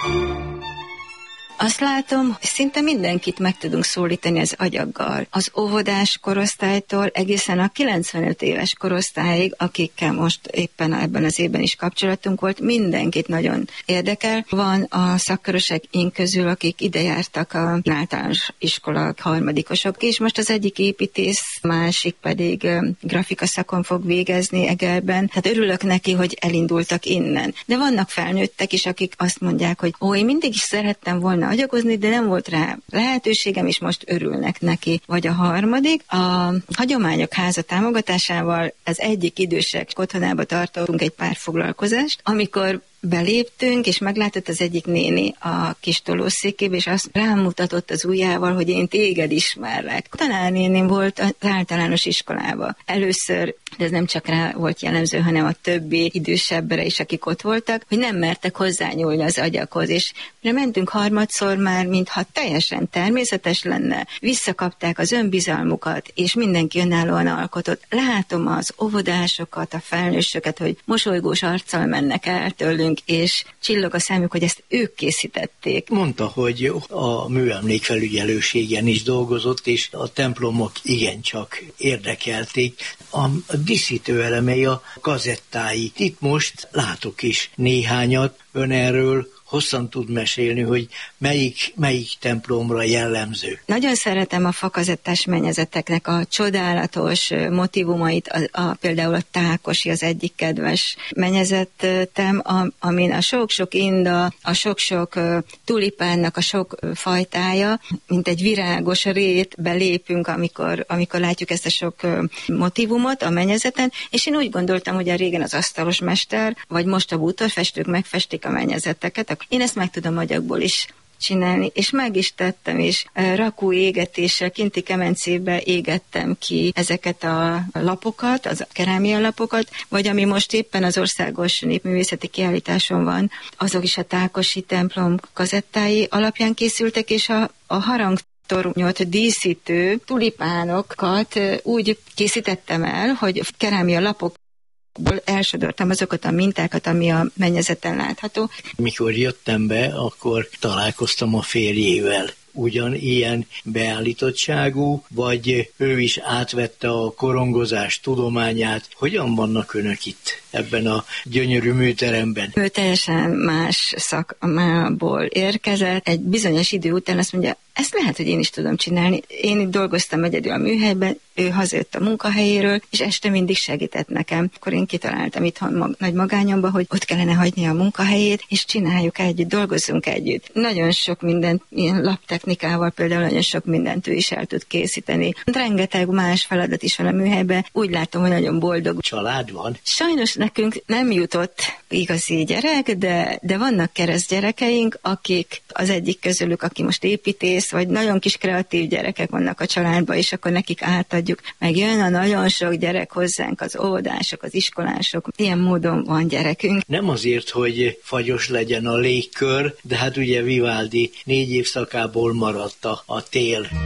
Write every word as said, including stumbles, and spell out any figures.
Azt látom, szinte mindenkit meg tudunk szólítani az agyaggal. Az óvodás korosztálytól egészen a kilencvenöt éves korosztályig, akikkel most éppen ebben az évben is kapcsolatunk volt, mindenkit nagyon érdekel. Van a szakkörösek közül, akik ide jártak a általános iskola harmadikosok, és most az egyik építész, másik pedig grafika szakon fog végezni Egerben. Hát örülök neki, hogy elindultak innen. De vannak felnőttek is, akik azt mondják, hogy ó, én mindig is szerettem volna agyagozni, de nem volt rá lehetőségem, és most örülnek neki. Vagy a harmadik, a Hagyományok Háza támogatásával az egyik idősek otthonába tartottunk egy pár foglalkozást, amikor beléptünk, és meglátott az egyik néni a kis tolószékébe, és azt rámutatott az ujjával, hogy én téged ismerlek. Tanárnéném volt az általános iskolában. Először, de ez nem csak rá volt jellemző, hanem a többi idősebbre is, akik ott voltak, hogy nem mertek hozzányúlni az agyakhoz, és mire mentünk harmadszor már, mintha teljesen természetes lenne, visszakapták az önbizalmukat, és mindenki önállóan alkotott. Látom az óvodásokat, a felnősöket, hogy mosolygós arccal mennek el tőlünk, és csillog a szemük, hogy ezt ők készítették. Mondta, hogy a műemlékfelügyelőségen is dolgozott, és a templomok igencsak érdekelték. A díszítő elemei, a kazettái. Itt most látok is néhányat, ön erről hosszan tud mesélni, hogy melyik, melyik templomra jellemző. Nagyon szeretem a fakazettás mennyezeteknek a csodálatos motivumait, a, a, például a Tákosi az egyik kedves mennyezetem, a, amin a sok-sok inda, a sok-sok uh, tulipánnak a sok uh, fajtája, mint egy virágos rét belépünk, amikor, amikor látjuk ezt a sok uh, motivumot a mennyezeten, és én úgy gondoltam, hogy a régen az asztalos mester, vagy most a bútorfestők megfestik a mennyezeteket, én ezt meg tudom agyagból is csinálni, és meg is tettem, és rakó égetéssel kinti kemencébe égettem ki ezeket a lapokat, az kerámia lapokat, vagy ami most éppen az országos népművészeti kiállításon van, azok is a Tákosi templom kazettái alapján készültek, és a, a harang tornyot díszítő tulipánokat úgy készítettem el, hogy kerámia lapok elsodortam azokat a mintákat, ami a mennyezeten látható. Mikor jöttem be, akkor találkoztam a férjével. Ugyanilyen beállítottságú, vagy ő is átvette a korongozás tudományát. Hogyan vannak önök itt ebben a gyönyörű műteremben? Ő teljesen más szakmából érkezett. Egy bizonyos idő után azt mondja, ezt lehet, hogy én is tudom csinálni. Én itt dolgoztam egyedül a műhelyben, ő hazajött a munkahelyéről, és este mindig segített nekem. Akkor én kitaláltam itthon mag- nagy magányomba, hogy ott kellene hagyni a munkahelyét, és csináljuk együtt, dolgozzunk együtt. Nagyon sok mindent, ilyen laptechnikával például nagyon sok mindent ő is el tud készíteni. Rengeteg más feladat is van a műhelyben. Úgy látom, hogy nagyon boldog. Család van? Sajnos nekünk nem jutott igazi gyerek, de, de vannak keresztgyerekeink, akik az egyik közülük, aki most építész, vagy nagyon kis kreatív gyerekek vannak a családban, és akkor nekik átadjuk. Meg jön a nagyon sok gyerek hozzánk, az óvodások, az iskolások. Ilyen módon van gyerekünk. Nem azért, hogy fagyos legyen a légkör, de hát ugye Vivaldi négy évszakából maradt a, a tél.